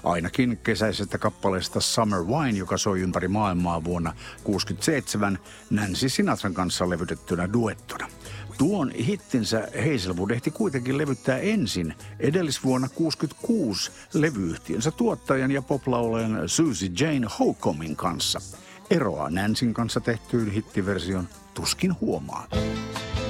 ainakin kesäisestä kappaleesta Summer Wine, joka soi ympäri maailmaa vuonna 1967 Nancy Sinatran kanssa levytettynä duettona. Tuon hittinsä Hazelwood ehti kuitenkin levyttää ensin edellisvuonna 1966 levyyhtiönsä tuottajan ja poplaulajan Susie Jane Holcombin kanssa. Eroa Nancyn kanssa tehtyyn hittiversion tuskin huomaa.